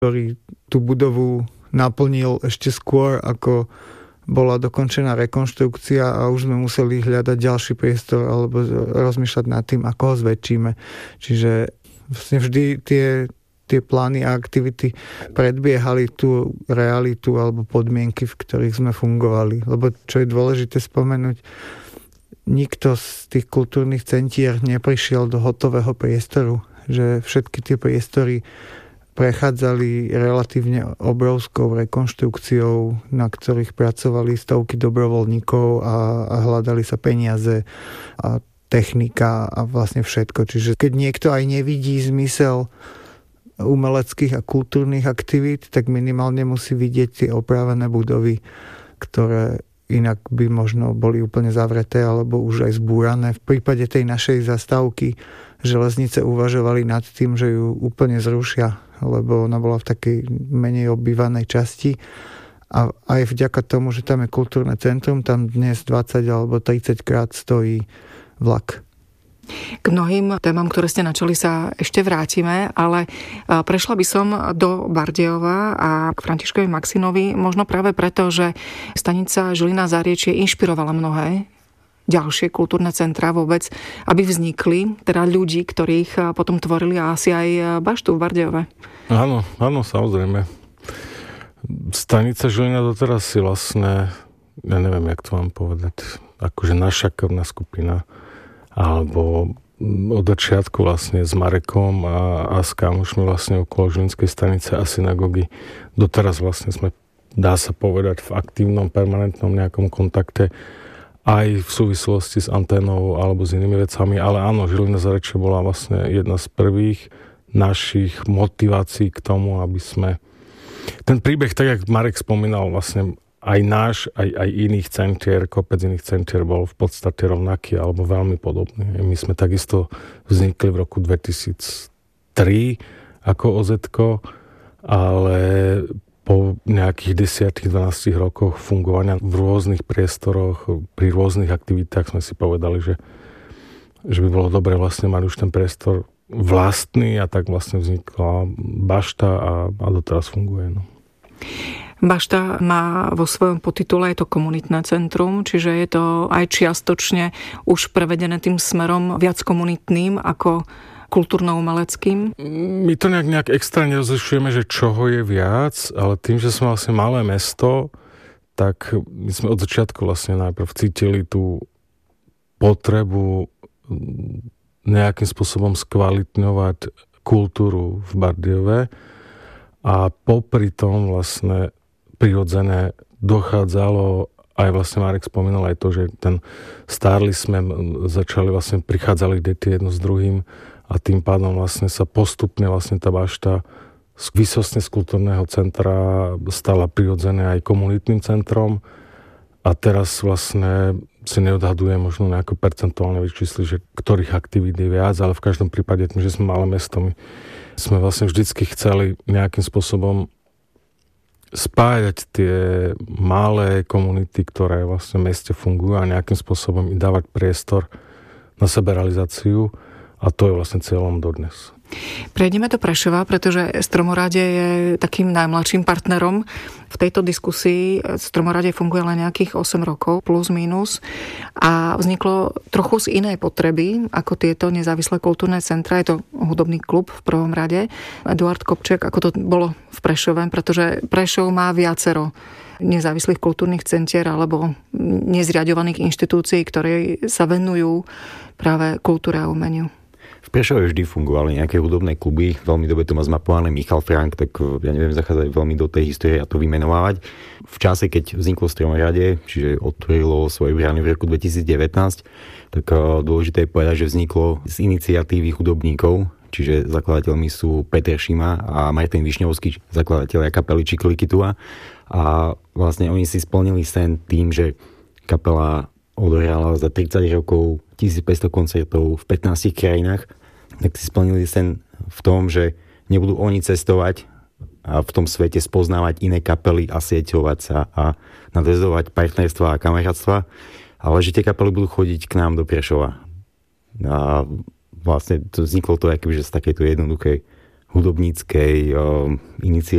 ktorý tú budovu naplnil ešte skôr, ako bola dokončená rekonštrukcia a už sme museli hľadať ďalší priestor alebo rozmýšľať nad tým, ako ho zväčšíme. Čiže vlastne vždy tie plány a aktivity predbiehali tú realitu alebo podmienky, v ktorých sme fungovali. Lebo čo je dôležité spomenúť, nikto z tých kultúrnych centier neprišiel do hotového priestoru. Že všetky tie priestory prechádzali relatívne obrovskou rekonštrukciou, na ktorých pracovali stovky dobrovoľníkov a hľadali sa peniaze a technika a vlastne všetko. Čiže keď niekto aj nevidí zmysel umeleckých a kultúrnych aktivít, tak minimálne musí vidieť tie opravené budovy, ktoré inak by možno boli úplne zavreté alebo už aj zbúrané. V prípade tej našej zastávky železnice uvažovali nad tým, že ju úplne zrušia, lebo ona bola v takej menej obývanej časti a aj vďaka tomu, že tam je kultúrne centrum, tam dnes 20 alebo 30 krát stojí vlak. K mnohým témam, ktoré ste načali, sa ešte vrátime, ale prešla by som do Bardejova a k Františkovi Maxinovi, možno práve preto, že stanica Žilina-Záriečie inšpirovala mnohé ďalšie kultúrne centrá vôbec, aby vznikli, teda ľudí, ktorých potom tvorili a asi aj baštu v Bardejove. Áno, samozrejme. Stanica Žilina doteraz si vlastne, ja neviem, jak to mám povedať, akože naša krvná skupina, alebo od začiatku vlastne s Marekom a s kamošmi vlastne okolo Žilinskej stanice a synagógy. Doteraz vlastne sme, dá sa povedať, v aktívnom, permanentnom nejakom kontakte aj v súvislosti s anténou alebo s inými vecami, ale áno, Žilina-Záriečie bola vlastne jedna z prvých našich motivácií k tomu, aby sme... Ten príbeh, tak jak Marek spomínal, vlastne aj náš, aj iných centier, kopec iných centier bol v podstate rovnaký alebo veľmi podobný. My sme takisto vznikli v roku 2003 ako OZ-ko, ale po nejakých 10-12 rokoch fungovania v rôznych priestoroch, pri rôznych aktivitách sme si povedali, že by bolo dobre vlastne mať už ten priestor vlastný a tak vlastne vznikla bašta a doteraz funguje. No. Bašta má vo svojom podtitule je to komunitné centrum, čiže je to aj čiastočne už prevedené tým smerom viac komunitným ako kultúrno-umeleckým. My to nejak extra nerozlišujeme, že čoho je viac, ale tým, že sme vlastne malé mesto, tak my sme od začiatku vlastne najprv cítili tú potrebu nejakým spôsobom skvalitňovať kultúru v Bardejove a popri tom vlastne prirodzené dochádzalo, aj vlastne Marek spomínal aj to, že stárli sme, začali vlastne, prichádzali deti jedno s druhým a tým pádom vlastne sa postupne vlastne tá bašta výsostne z kultúrneho centra stala prirodzené aj komunitným centrom a teraz vlastne si neodhaduje možno nejako percentuálne vyčísli, že ktorých aktivít je viac, ale v každom prípade tým, že sme malé mesto, my sme vlastne vždycky chceli nejakým spôsobom spájať tie malé komunity, ktoré vlastne v meste fungujú a nejakým spôsobom im dávať priestor na seberealizáciu a to je vlastne cieľom dodnes. Prejdeme do Prešova, pretože Stromorade je takým najmladším partnerom v tejto diskusii. Stromorade funguje len nejakých 8 rokov, plus minus, a vzniklo trochu z inej potreby, ako tieto nezávislé kultúrne centra. Je to hudobný klub v prvom rade. Eduard Kopček, ako to bolo v Prešove, pretože Prešov má viacero nezávislých kultúrnych centier alebo nezriaďovaných inštitúcií, ktoré sa venujú práve kultúre a umeniu. V Prešove vždy fungovali nejaké hudobné kluby, veľmi dobre to má zmapované Michal Frank, tak ja neviem zachádzať veľmi do tej histórie a to vymenovávať. V čase, keď vzniklo Stromorade, čiže otvorilo svoje brány v roku 2019, tak dôležité je povedať, že vzniklo z iniciatívy hudobníkov, čiže zakladateľmi sú Peter Šima a Martin Višňovský, zakladatelia kapely Čiklikitua. A vlastne oni si splnili sen tým, že kapela odohrala za 30 rokov 1500 koncertov v 15 krajinách, tak si splnili sen v tom, že nebudú oni cestovať a v tom svete spoznávať iné kapely a sieťovať sa a nadväzovať partnerstva a kamarátstva, ale že tie kapely budú chodiť k nám do Prešova. A vlastne to vzniklo to akoby, že z takejto jednoduchej hudobníckej